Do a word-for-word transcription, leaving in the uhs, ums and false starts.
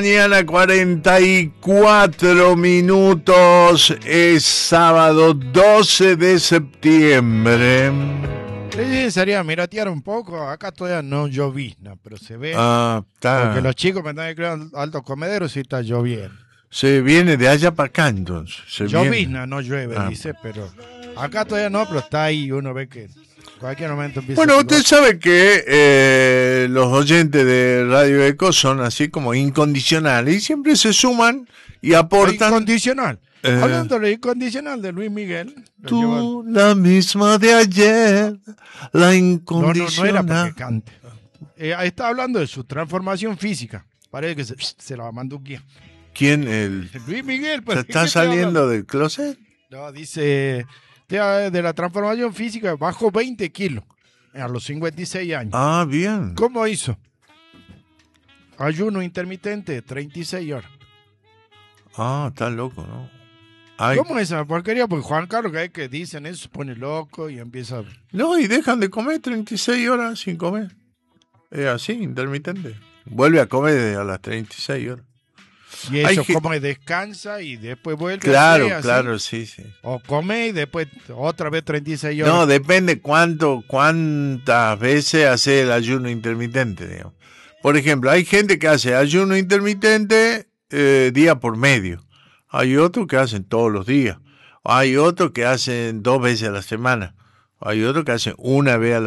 mañana, cuarenta y cuatro minutos. Es sábado doce de septiembre. Sí, sería miratear un poco. Acá todavía no llovizna, pero se ve. Ah, está. Porque los chicos me están escribiendo altos comederos y está lloviendo. Se viene de allá para acá, entonces. Se Llovizna, viene. no llueve, Ah. dice, pero acá todavía no, pero está ahí. Uno ve que en cualquier momento empieza Bueno, a usted llover. sabe que eh, los oyentes de Radio Eco son así como incondicionales y siempre se suman y aportan. Incondicional. Eh. Hablando de incondicional de Luis Miguel. lo Tú, la misma de ayer, la lleva- No, no, incondicional. no era porque cante. Eh, está hablando de su transformación física. Parece que se, se la mandó un guía. ¿Quién? El, Luis Miguel, ¿Se pues, está ¿qué estoy hablando? saliendo del closet? No, dice te- de la transformación física, bajó veinte kilos a los cincuenta y seis años. Ah, bien. ¿Cómo hizo? Ayuno intermitente, treinta y seis horas. Ah, está loco, ¿no? Ay, ¿Cómo es esa porquería? Porque Juan Carlos, cada vez que dicen eso, se pone loco y empieza a... no, y dejan de comer treinta y seis horas sin comer. Es así, intermitente. Vuelve a comer a las treinta y seis horas. Y Hay eso que- como descansa y después vuelve Claro, a hacer así. claro, sí, sí. O come y después otra vez treinta y seis horas. No, depende cuánto, cuántas veces hace el ayuno intermitente, digamos. Por ejemplo, hay gente que hace ayuno intermitente eh, día por medio. Hay otros que hacen todos los días. Hay otros que hacen dos veces a la semana. Hay otros que hacen una vez a la